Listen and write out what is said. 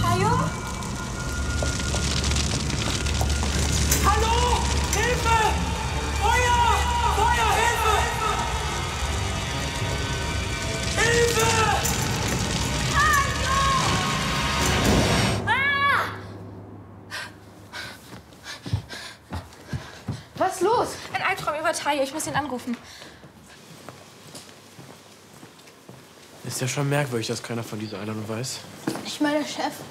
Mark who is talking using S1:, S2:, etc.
S1: Tayo? Hallo! Hilfe! Feuer! Feuer! Hilfe! Hilfe! Tayo! Ah!
S2: Was ist los?
S3: Ein Albtraum über Tayo. Ich muss ihn anrufen.
S4: Ist ja schon merkwürdig, dass keiner von dieser Einladung weiß.
S2: Ich meine, Chef.